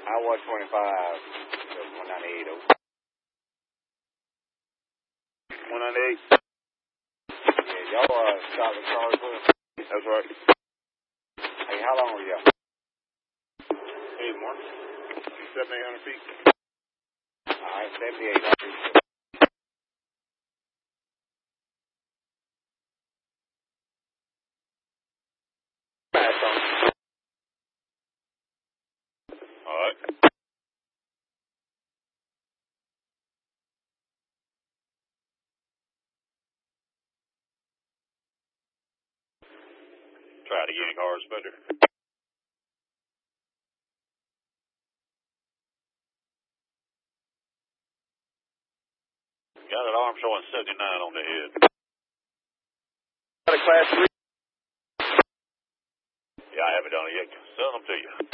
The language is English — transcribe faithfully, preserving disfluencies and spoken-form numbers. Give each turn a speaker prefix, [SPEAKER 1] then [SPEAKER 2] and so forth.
[SPEAKER 1] Highway twenty-five, one ninety-eight. one ninety-eight. Yeah, y'all uh, stop the car with us? That's right. Hey, how long were y'all? Eight more. seven, eight hundred feet. All right, seventy-eight. All right. Try it again, car inspector. Got an arm showing seventy-nine on the head. Got a class three? Yeah, I haven't done it yet. Send them to you.